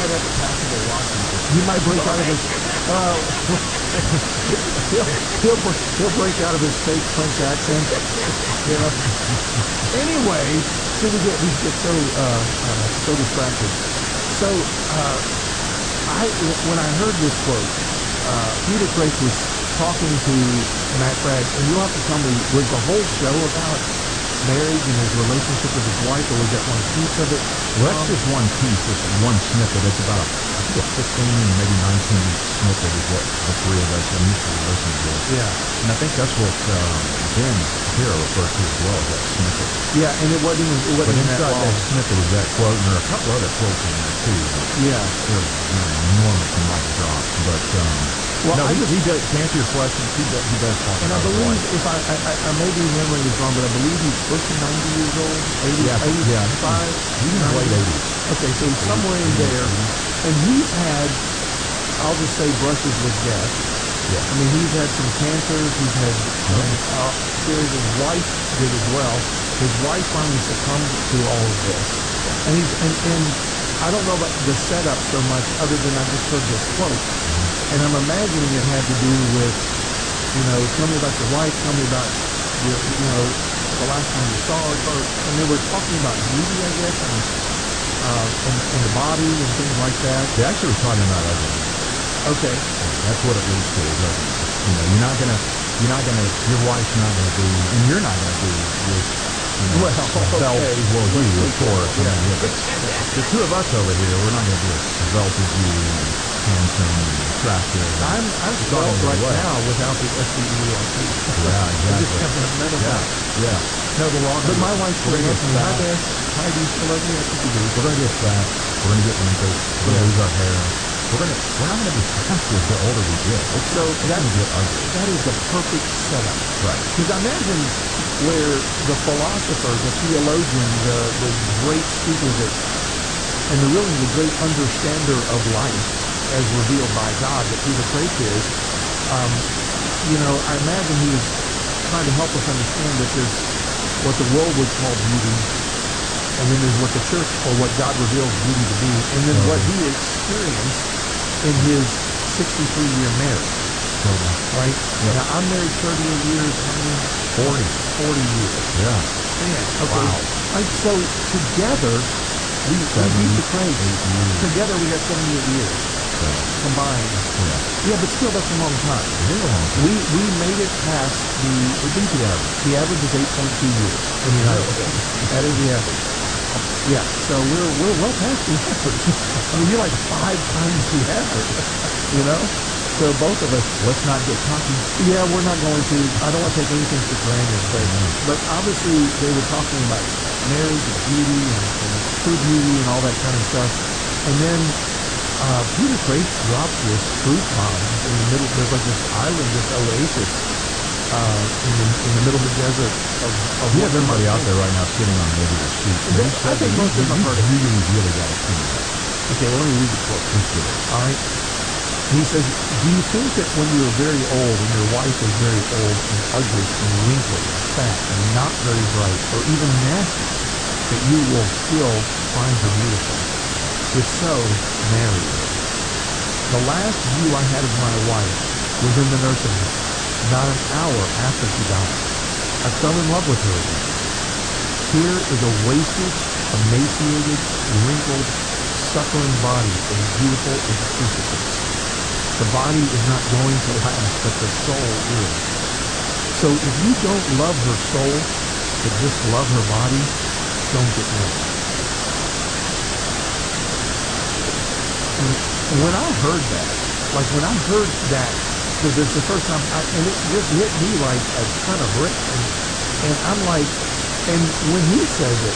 might have to pass him a Washington. He might break out of his. Uh, he'll break out of his fake French accent. You know. Anyway, so we get so distracted. So when I heard this quote, Peter Craig was talking to Matt Fradd, and you'll have to tell me, was the whole show about marriage and his relationship with his wife, or was that one piece of it? Well, that's just one piece, just one snippet. It's about, I think, a 15, maybe 19 snippet is what the three of us initially listened to. Yeah. And I think that's what Ben Shapiro referred to as well, that snippet. Yeah, and it wasn't But even inside that long. that snippet is that quote, and there are a couple other quotes in there too. Yeah. They're enormous mic drops. But Well, no, I he just- does, to answer your question, he does talk And I about his believe, wife. if I may be remembering this wrong, but I believe he's pushing 90 years old, 80, Yeah, 85. he's in his late 90. 80s. Okay, so he's somewhere in there, and he's had, I'll just say, brushes with death. Yeah. I mean, he's had some cancers. He's had some series. His wife did as well. His wife finally succumbed to all of this, and and I don't know about the setup so much, other than I just heard this quote, and I'm imagining it had to do with, tell me about your wife, tell me about your, the last time you saw her, and they were talking about beauty, I guess, and the body and things like that. They actually were talking about ugliness. Okay. That's what it leads to, is ugliness. You're not gonna, your wife's not gonna be, and you're not gonna be this, Well, svelte, okay. well, you, of course. I Yeah. mean, the two of us over here, we're not gonna be as svelte as you, handsome, attractive. I'm It's svelte all in the right way. now without the SVELT. Yeah, I just exactly. have none of that. Yeah. No, the law. But my wife's we're very gonna up get to me. Hi, fat. Bess. Hi, do you still love me? I think you do. We're gonna get fat. We're gonna get wrinkles. We're gonna lose our hair. We're not gonna be attractive the older we get. So It's gonna get ugly. that is the perfect setup. Right. Because I imagine where the philosopher, the theologian, the great speaker and the great understander of life as revealed by God that Peter Craik is, I imagine he was trying to help us understand that there's what the world would call beauty, and then there's what the church or what God reveals beauty to be, and then what he experienced in his 63-year marriage. Right? Yeah. Now, I'm married 38 years. How many? 40 years. Yeah. Man, okay. Wow. Right, so together, we beat the Craig. 8 years. Together, we got 78 years combined. Yeah. Yeah, but still, that's a long time. It is a long time. We made it past We beat the average. the average is 8.2 years in the United States. That is the average. Yeah, so we're well past the average. I mean, you're like 5 times the average, So both of us. Let's not get cocky. Yeah, we're not going to. I don't want to take anything for granted, but obviously they were talking about marriage and beauty and true beauty and all that kind of stuff. And then Peter Craik drops this truth bomb in the middle. There's like this island, this oasis in the middle of the desert of We have everybody out there right now sitting on the edge of their seats. And I think most of them have heard it. really got to see that. Okay, well, let me read the quote. Let's do it. All right. He says, do you think that when you are very old and your wife is very old and ugly and wrinkled and fat and not very bright or even nasty, that you will still find her beautiful? If so, marry her. The last view I had of my wife was in the nursing home, not an hour after she died. I fell in love with her again. Here is a wasted, emaciated, wrinkled, suffering body as beautiful as a crucifix. The body is not going to last, but the soul is. So if you don't love her soul, but just love her body, don't get married. And when I heard that, because it's the first time, and it just hit me like a ton of bricks, and I'm like, and when he says it,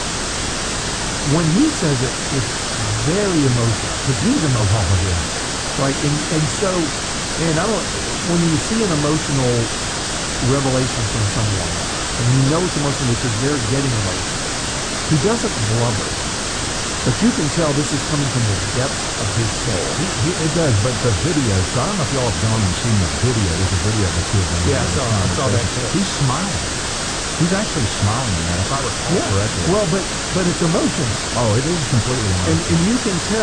it's very emotional, because he's emotional here. Right, and so, and when you see an emotional revelation from someone, and you know it's emotional because they're getting emotional, he doesn't blubber, but you can tell this is coming from the depth of his soul. It does, but the video, so I don't know if y'all have gone and seen the video. There's a video of the two of them. Yeah, I saw that too. He's smiling. He's actually smiling in that, if I recall correctly. Well, but it's emotional. Oh, it is completely emotional. And you can tell